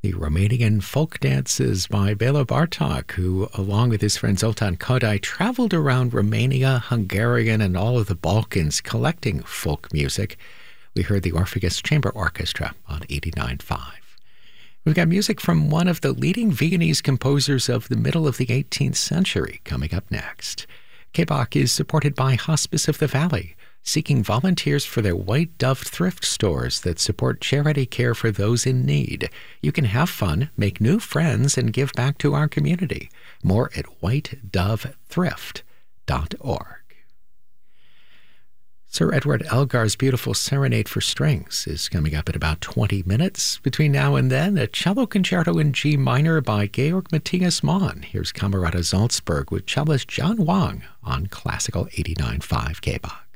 The Romanian folk dances by Bela Bartok, who, along with his friend Zoltan Kodály, traveled around Romania, Hungarian, and all of the Balkans collecting folk music. We heard the Orpheus Chamber Orchestra on 89.5. We've got music from one of the leading Viennese composers of the middle of the 18th century coming up next. K-Bach is supported by Hospice of the Valley, seeking volunteers for their White Dove thrift stores that support charity care for those in need. You can have fun, make new friends, and give back to our community. More at whitedovethrift.org. Sir Edward Elgar's beautiful Serenade for Strings is coming up in about 20 minutes. Between now and then, a cello concerto in G minor by Georg Matthias Mann. Here's Camerata Salzburg with cellist John Wang on Classical 89.5 K-Bach.